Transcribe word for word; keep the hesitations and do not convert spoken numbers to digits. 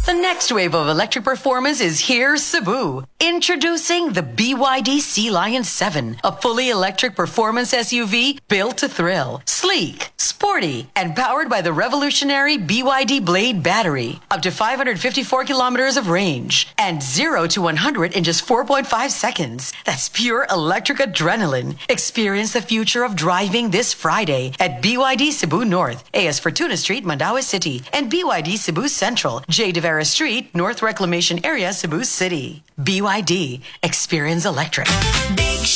The next wave of electric performance is here, Cebu. Introducing the B Y D Sea Lion seven, a fully electric performance S U V built to thrill. Sleek, sporty, and powered by the revolutionary B Y D Blade battery. Up to five hundred fifty-four kilometers of range and zero to one hundred in just four point five seconds. That's pure electric adrenaline. Experience the future of driving this Friday at B Y D Cebu North, A S Fortuna Street, Mandaue City, and B Y D Cebu Central, J. De Vera Street, North Reclamation Area, Cebu City. B Y D. Experience electric.